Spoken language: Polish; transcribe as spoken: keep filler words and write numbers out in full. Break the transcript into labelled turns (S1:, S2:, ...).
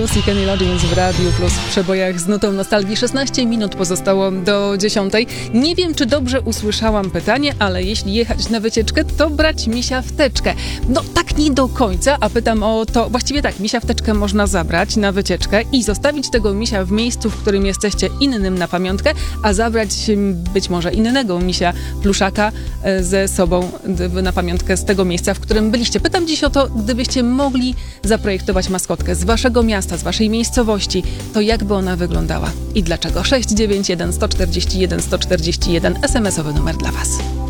S1: I Kenny Loggins w Radiu Plus w przebojach z nutą nostalgii. szesnaście minut pozostało do dziesiątej. Nie wiem, czy dobrze usłyszałam pytanie, ale jeśli jechać na wycieczkę, to brać misia w teczkę. No tak nie do końca, a pytam o to, właściwie tak, misia w teczkę można zabrać na wycieczkę i zostawić tego misia w miejscu, w którym jesteście innym na pamiątkę, a zabrać być może innego misia, pluszaka ze sobą na pamiątkę z tego miejsca, w którym byliście. Pytam dziś o to, gdybyście mogli zaprojektować maskotkę z waszego miasta, z waszej miejscowości, to jak by ona wyglądała i dlaczego? sześć dziewięć jeden sto czterdzieści jeden sto czterdzieści jeden, es em esowy numer dla was.